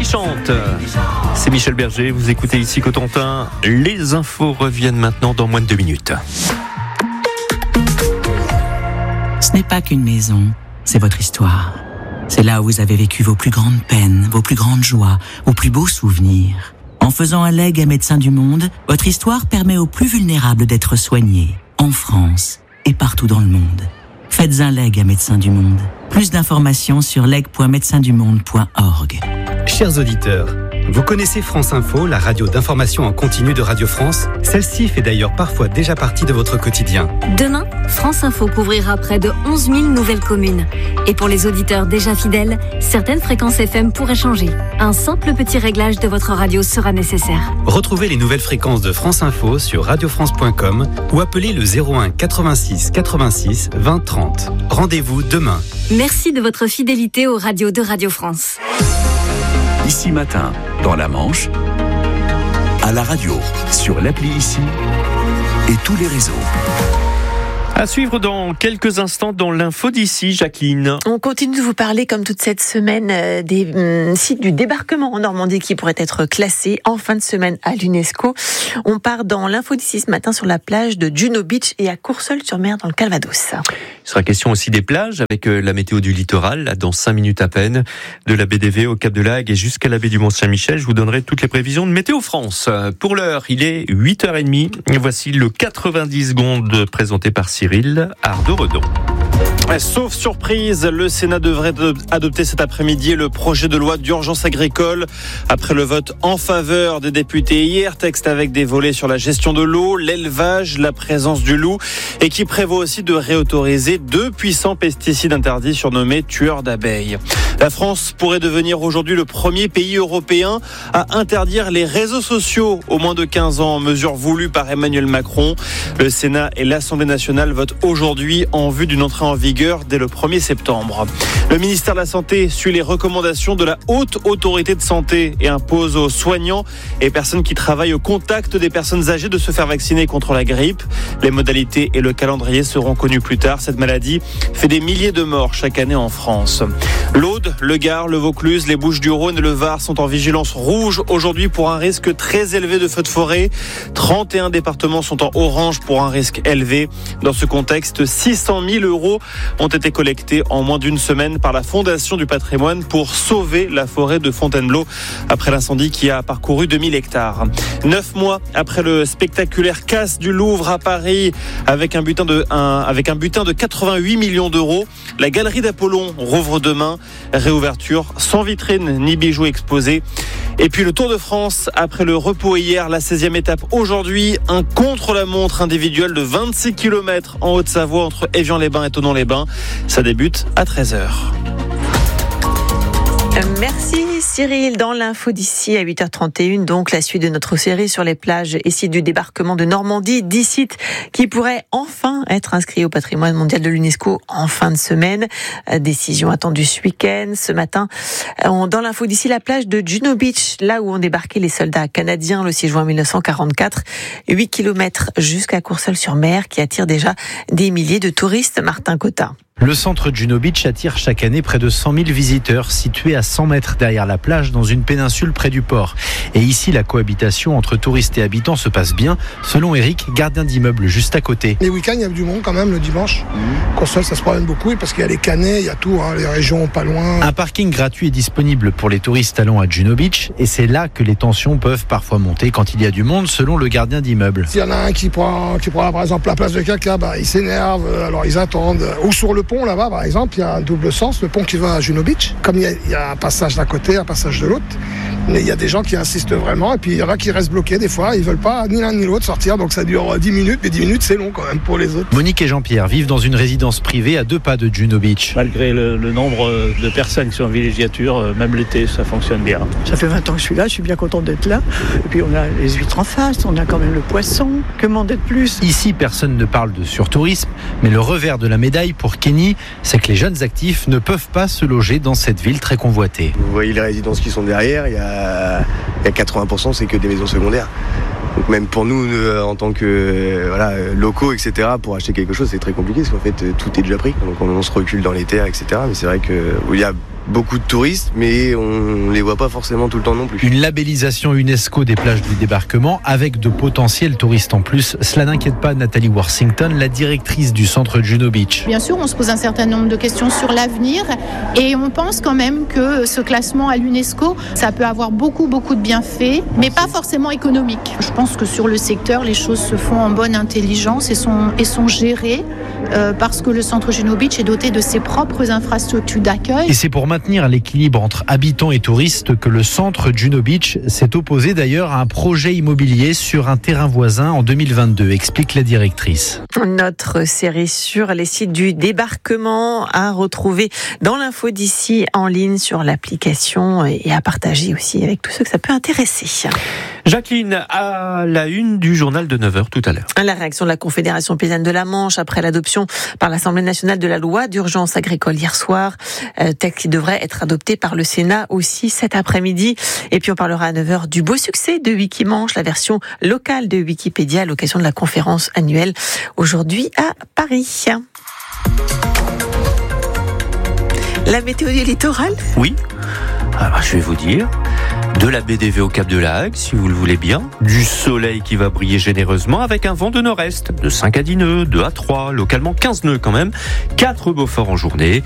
chante. C'est Michel Berger, vous écoutez ici Cotentin. Les infos reviennent maintenant dans moins de 2 minutes. Ce n'est pas qu'une maison, c'est votre histoire. C'est là où vous avez vécu vos plus grandes peines, vos plus grandes joies, vos plus beaux souvenirs. En faisant un legs à Médecins du Monde, votre histoire permet aux plus vulnérables d'être soignés, en France et partout dans le monde. Faites un legs à Médecins du Monde. Plus d'informations sur leg.médecindumonde.org. Chers auditeurs, vous connaissez France Info, la radio d'information en continu de Radio France? Celle-ci fait d'ailleurs parfois déjà partie de votre quotidien. Demain, France Info couvrira près de 11 000 nouvelles communes. Et pour les auditeurs déjà fidèles, certaines fréquences FM pourraient changer. Un simple petit réglage de votre radio sera nécessaire. Retrouvez les nouvelles fréquences de France Info sur radiofrance.com ou appelez le 01 86 86 20 30. Rendez-vous demain. Merci de votre fidélité aux radios de Radio France. Ici Matin, dans la Manche, à la radio, sur l'appli Ici et tous les réseaux. À suivre dans quelques instants dans l'info d'ici, Jacqueline. On continue de vous parler, comme toute cette semaine, des sites du débarquement en Normandie qui pourraient être classés en fin de semaine à l'UNESCO. On part dans l'info d'ici ce matin sur la plage de Juno Beach et à Courseulles-sur-Mer dans le Calvados. Il sera question aussi des plages avec la météo du littoral, là, dans 5 minutes à peine, de la baie d'Évé au Cap de Lague et jusqu'à la baie du Mont-Saint-Michel. Je vous donnerai toutes les prévisions de Météo France. Pour l'heure, il est 8h30. Voici le 90 secondes présenté par Cyril Ardo-Redon. Sauf surprise, le Sénat devrait adopter cet après-midi le projet de loi d'urgence agricole. Après le vote en faveur des députés hier, texte avec des volets sur la gestion de l'eau, l'élevage, la présence du loup et qui prévoit aussi de réautoriser 2 puissants pesticides interdits surnommés tueurs d'abeilles. La France pourrait devenir aujourd'hui le premier pays européen à interdire les réseaux sociaux aux moins de 15 ans, mesure voulue par Emmanuel Macron. Le Sénat et l'Assemblée nationale votent aujourd'hui en vue d'une entrée en vigueur dès le 1er septembre. Le ministère de la Santé suit les recommandations de la Haute Autorité de Santé et impose aux soignants et personnes qui travaillent au contact des personnes âgées de se faire vacciner contre la grippe. Les modalités et le calendrier seront connus plus tard. Cette maladie fait des milliers de morts chaque année en France. L'Aude, le Gard, le Vaucluse, les Bouches-du-Rhône et le Var sont en vigilance rouge aujourd'hui pour un risque très élevé de feux de forêt. 31 départements sont en orange pour un risque élevé. Dans ce contexte, 600 000 € ont été collectés en moins d'une semaine par la Fondation du patrimoine pour sauver la forêt de Fontainebleau après l'incendie qui a parcouru 2000 hectares. 9 mois après le spectaculaire casse du Louvre à Paris avec un butin de 88 millions d'euros, la galerie d'Apollon rouvre demain. Réouverture sans vitrine ni bijoux exposés. Et puis le Tour de France, après le repos hier, la 16e étape aujourd'hui, un contre-la-montre individuel de 26 km en Haute-Savoie entre Évian-les-Bains et Thonon-les-Bains. Ça débute à 13h. Merci Cyril. Dans l'info d'ici à 8h31, donc la suite de notre série sur les plages et sites du débarquement de Normandie, 10 sites qui pourraient enfin être inscrits au patrimoine mondial de l'UNESCO en fin de semaine. Décision attendue ce week-end. Ce matin, dans l'info d'ici, la plage de Juno Beach, là où ont débarqué les soldats canadiens le 6 juin 1944, 8 km jusqu'à Courseulles-sur-Mer qui attire déjà des milliers de touristes. Martin Cotin. Le centre Juno Beach attire chaque année près de 100 000 visiteurs situés à 100 mètres derrière la plage dans une péninsule près du port. Et ici, la cohabitation entre touristes et habitants se passe bien, selon Eric, gardien d'immeuble juste à côté. Les week-ends, il y a du monde quand même le dimanche. Courseulles, ça se promène beaucoup parce qu'il y a les Canets, il y a tout, les régions pas loin. Un parking gratuit est disponible pour les touristes allant à Juno Beach et c'est là que les tensions peuvent parfois monter quand il y a du monde, selon le gardien d'immeuble. S'il y en a un qui prend par exemple la place de quelqu'un, il s'énerve, alors ils attendent. Ou sur le pont là-bas, par exemple, il y a un double sens, le pont qui va à Juno Beach. Comme il y a un passage d'un côté, un passage de l'autre, mais il y a des gens qui insistent vraiment et puis il y en a qui restent bloqués des fois, ils veulent pas ni l'un ni l'autre sortir, donc ça dure 10 minutes, mais 10 minutes c'est long quand même pour les autres. Monique et Jean-Pierre vivent dans une résidence privée à 2 pas de Juno Beach. Malgré le nombre de personnes qui sont en villégiature, même l'été, ça fonctionne bien. Ça fait 20 ans que je suis là, je suis bien contente d'être là. Et puis on a les huîtres en face, on a quand même le poisson. Que demander de plus ? Ici, personne ne parle de surtourisme, mais le revers de la médaille pour Kenny, c'est que les jeunes actifs ne peuvent pas se loger dans cette ville très convoitée. Vous voyez les résidences qui sont derrière, il y a 80%, c'est que des maisons secondaires. Donc même pour nous, en tant que locaux, etc., pour acheter quelque chose, c'est très compliqué parce qu'en fait, tout est déjà pris. Donc on se recule dans les terres, etc. Mais c'est vrai qu'il y a beaucoup de touristes, mais on les voit pas forcément tout le temps non plus. Une labellisation UNESCO des plages du débarquement avec de potentiels touristes en plus. Cela n'inquiète pas Nathalie Worthington, la directrice du centre Juno Beach. Bien sûr, on se pose un certain nombre de questions sur l'avenir et on pense quand même que ce classement à l'UNESCO, ça peut avoir beaucoup de bienfaits, mais pas forcément économiques. Je pense que sur le secteur, les choses se font en bonne intelligence et sont gérées parce que le centre Juno Beach est doté de ses propres infrastructures d'accueil. Et c'est pour maintenir l'équilibre entre habitants et touristes que le centre Juno Beach s'est opposé d'ailleurs à un projet immobilier sur un terrain voisin en 2022, explique la directrice. Notre série sur les sites du débarquement à retrouver dans l'info d'ici en ligne sur l'application et à partager aussi avec tous ceux que ça peut intéresser. Jacqueline, à la une du journal de 9h tout à l'heure. La réaction de la Confédération paysanne de la Manche après l'adoption par l'Assemblée nationale de la loi d'urgence agricole hier soir. Texte qui devrait être adopté par le Sénat aussi cet après-midi. Et puis on parlera à 9h du beau succès de Wikimanche, la version locale de Wikipédia à l'occasion de la conférence annuelle aujourd'hui à Paris. La météo du littoral ? Oui, alors je vais vous dire... De la BDV au Cap de la Hague, si vous le voulez bien. Du soleil qui va briller généreusement avec un vent de nord-est de 5 à 10 nœuds, 2 à 3, localement 15 nœuds quand même. 4 Beaufort en journée.